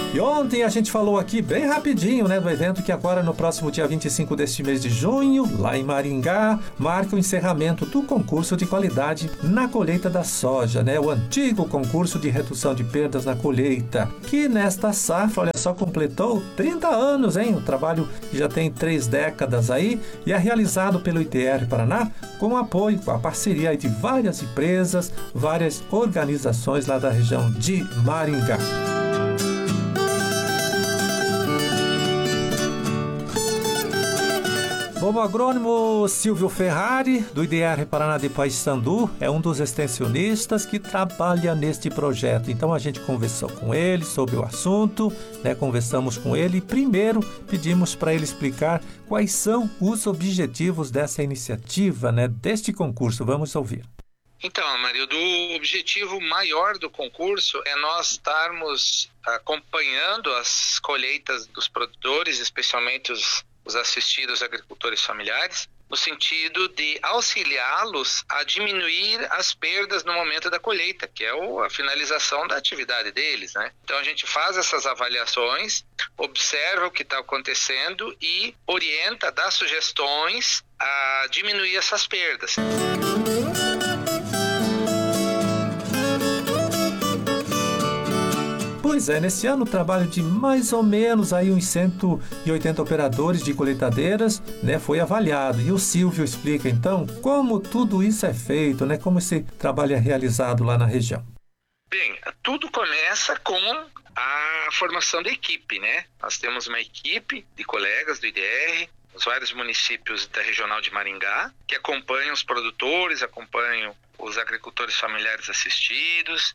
E ontem a gente falou aqui bem rapidinho, né, do evento que agora no próximo dia 25 deste mês de junho, lá em Maringá, marca o encerramento do concurso de qualidade na colheita da soja, né, o antigo concurso de redução de perdas na colheita, que nesta safra, olha só, completou 30 anos, hein, um trabalho que já tem 3 décadas aí e é realizado pelo IDR Paraná com apoio, com a parceria de várias empresas, várias organizações lá da região de Maringá. Bom, o agrônomo Silvio Ferrari, do IDR Paraná de Paissandu, é um dos extensionistas que trabalha neste projeto. Então a gente conversou com ele sobre o assunto, né? Conversamos com ele e primeiro pedimos para ele explicar quais são os objetivos dessa iniciativa, né? Deste concurso. Vamos ouvir. Então, Amarildo, o objetivo maior do concurso é nós estarmos acompanhando as colheitas dos produtores, especialmente os assistidos agricultores familiares, no sentido de auxiliá-los a diminuir as perdas no momento da colheita, que é a finalização da atividade deles, né? Então a gente faz essas avaliações, observa o que está acontecendo e orienta, dá sugestões a diminuir essas perdas. Pois é, nesse ano o trabalho de mais ou menos aí uns 180 operadores de colheitadeiras, né, foi avaliado. E o Silvio explica então como tudo isso é feito, né, como esse trabalho é realizado lá na região. Bem, tudo começa com a formação da equipe, né? Nós temos uma equipe de colegas do IDR, os vários municípios da regional de Maringá, que acompanham os produtores, acompanham os agricultores familiares assistidos,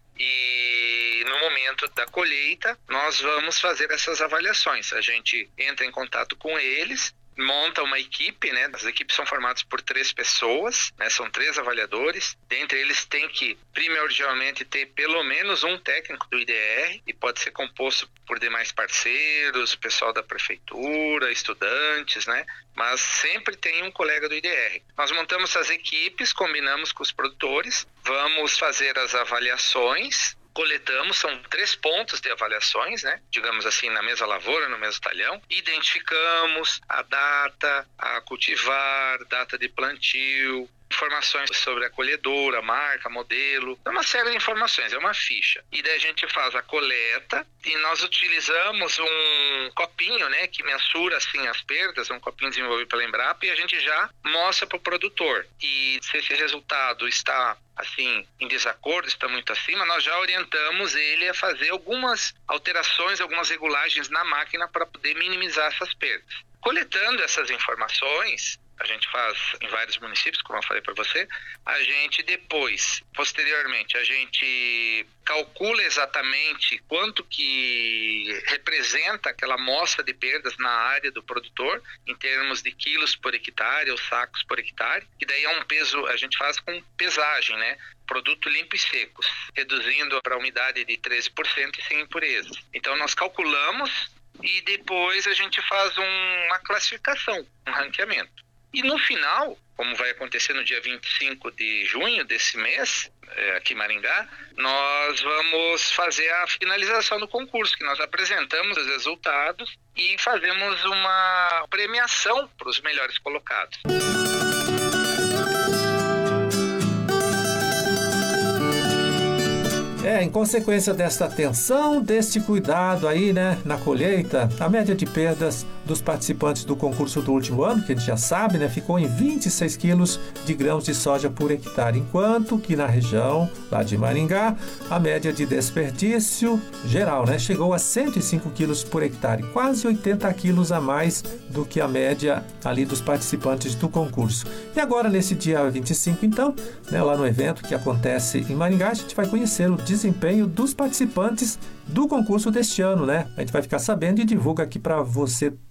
e no momento da colheita nós vamos fazer essas avaliações. A gente entra em contato com eles, monta uma equipe, né? As equipes são formadas por 3 pessoas, né? São 3 avaliadores. Dentre eles tem que primordialmente ter pelo menos um técnico do IDR e pode ser composto por demais parceiros, o pessoal da prefeitura, estudantes, né? Mas sempre tem um colega do IDR. Nós montamos as equipes, combinamos com os produtores, vamos fazer as avaliações. Coletamos, são 3 pontos de avaliações, né? Digamos assim, na mesma lavoura, no mesmo talhão. Identificamos a data a cultivar, data de plantio, informações sobre a colhedora, marca, modelo, é uma série de informações, é uma ficha. E daí a gente faz a coleta e nós utilizamos um copinho, né, que mensura assim as perdas, um copinho desenvolvido pela Embrapa, e a gente já mostra para o produtor. E se esse resultado está assim em desacordo, está muito acima, nós já orientamos ele a fazer algumas alterações, algumas regulagens na máquina para poder minimizar essas perdas. Coletando essas informações, a gente faz em vários municípios, como eu falei para você, a gente depois, posteriormente, a gente calcula exatamente quanto que representa aquela amostra de perdas na área do produtor, em termos de quilos por hectare ou sacos por hectare, e daí é um peso, a gente faz com pesagem, né? Produto limpo e secos, reduzindo para a umidade de 13% e sem impurezas. Então nós calculamos e depois a gente faz uma classificação, um ranqueamento. E no final, como vai acontecer no dia 25 de junho desse mês, aqui em Maringá, nós vamos fazer a finalização do concurso, que nós apresentamos os resultados e fazemos uma premiação para os melhores colocados. Em consequência desta atenção, deste cuidado aí, né, na colheita, a média de perdas dos participantes do concurso do último ano, que a gente já sabe, né, ficou em 26 quilos de grãos de soja por hectare, enquanto que na região lá de Maringá, a média de desperdício geral, né, chegou a 105 quilos por hectare, quase 80 quilos a mais do que a média ali dos participantes do concurso. E agora, nesse dia 25, então, né, lá no evento que acontece em Maringá, a gente vai conhecer o desempenho dos participantes do concurso deste ano, né? A gente vai ficar sabendo e divulga aqui para você